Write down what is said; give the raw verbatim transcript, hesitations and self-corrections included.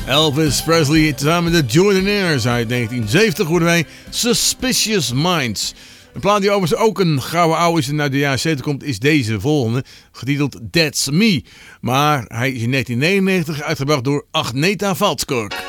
Elvis Presley samen met de Jordanaires uit negentien zeventig hoorden wij Suspicious Minds. Een plaat die overigens ook een gouden oude is en uit de jaren zeventig komt, is deze volgende, getiteld That's Me. Maar hij is in negentien negenennegentig uitgebracht door Agneta Valskor.